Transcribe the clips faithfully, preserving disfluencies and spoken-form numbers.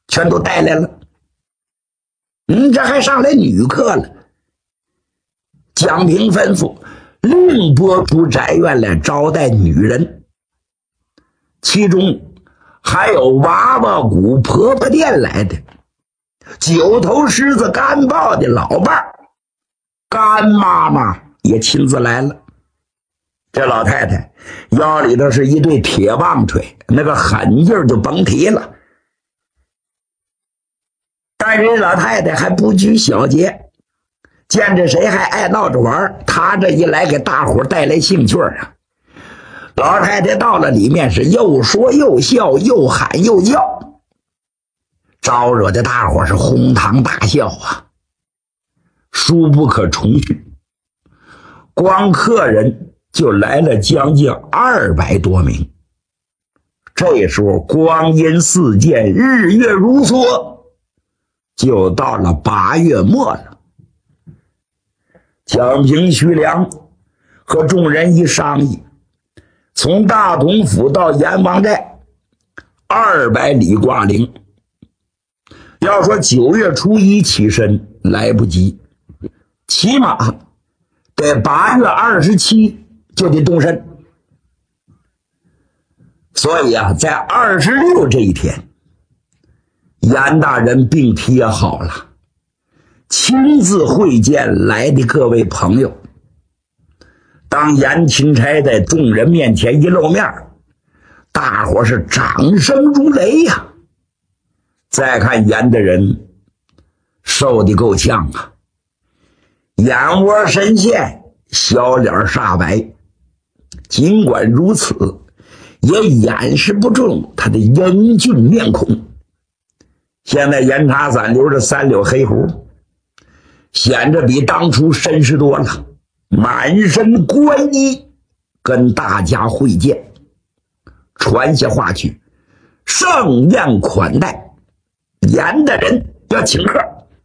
全都带来了。嗯，这还上来女客了。蒋平吩咐另拨出宅院来招待女人，其中还有娃娃谷婆婆店来的，九头狮子干豹的老伴儿干妈妈也亲自来了。这老太太腰里头是一对铁棒槌，那个狠劲儿就甭提了。但是老太太还不拘小节，见着谁还爱闹着玩，她这一来给大伙带来兴趣啊。老太太到了里面是又说又笑，又喊又叫，招惹的大伙是哄堂大笑啊，书不可重叙。光客人就来了将近二百多名。这时候光阴似箭，日月如梭，就到了八月末了。蒋平、徐良和众人一商议，从大同府到阎王寨二百里挂零，要说九月初一起身来不及，起码得八月二十七就得动身。所以啊，在二十六这一天，阎大人病体也好了，亲自会见来的各位朋友。当阎钦差在众人面前一露面，大伙是掌声如雷呀、啊。再看阎的人瘦得够呛啊，眼窝深陷，小脸煞白，尽管如此也掩饰不住他的英俊面孔。现在阎茶伞留着三绺黑胡，显着比当初绅士多了，满身官衣，跟大家会见，传下话去，盛宴款待，阎的人要请客。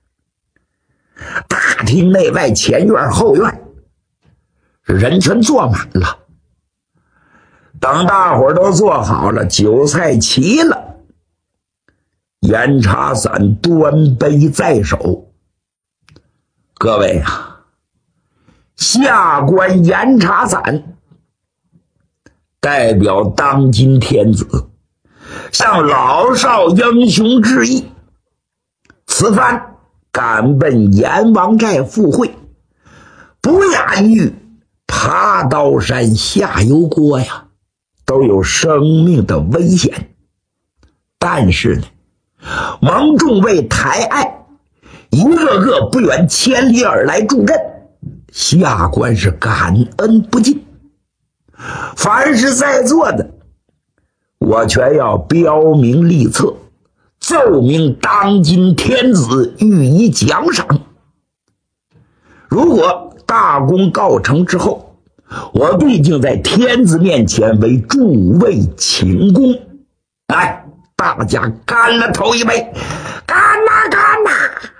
大厅内外前院后院人全坐满了。等大伙都坐好了，酒菜齐了，阎茶伞端杯在手。各位啊，下官阎茶伞代表当今天子向老少英雄致意，此番赶奔阎王寨赴会，不亚于爬刀山下油锅呀，都有生命的危险。但是呢，蒙众位抬爱一个个不远千里而来助阵，下官是感恩不尽。凡是在座的，我全要标明立册，奏明当今天子，予以奖赏。如果大功告成之后，我必定在天子面前为诸位请功。来，大家干了头一杯，干呐干呐！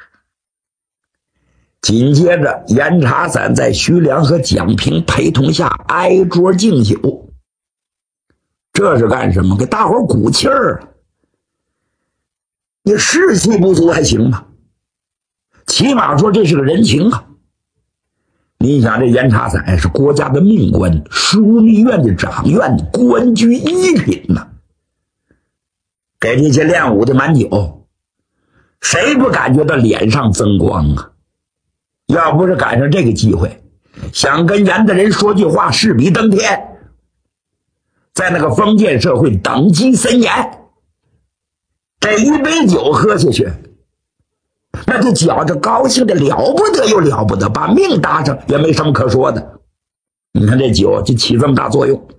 紧接着阎茶伞在徐良和蒋平陪同下挨桌敬酒。这是干什么？给大伙鼓气儿啊！你士气不足还行吗？起码说这是个人情啊。你想这阎茶伞是国家的命官，枢密院的掌院，官居一品呐、啊，给这些练武的满酒，谁不感觉到脸上增光啊？要不是赶上这个机会，想跟阎的人说句话，势比登天。在那个封建社会，等级森严，这一杯酒喝下去，那就觉着高兴的了不得又了不得，把命搭上也没什么可说的。你看这酒就起这么大作用。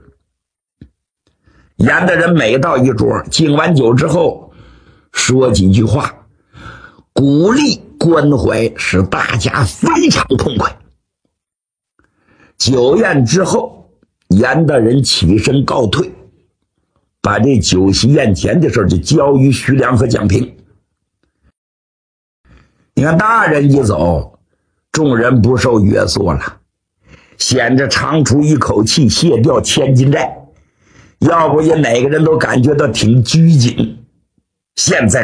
阎的人每到一桌，敬完酒之后说几句话，鼓励关怀，使大家非常痛快。酒宴之后，阎的人起身告退，把这酒席宴前的事就交于徐良和蒋平。你看大人一走，众人不受约束了，显着长出一口气，卸掉千斤债，要不也哪个人都感觉到挺拘谨。现在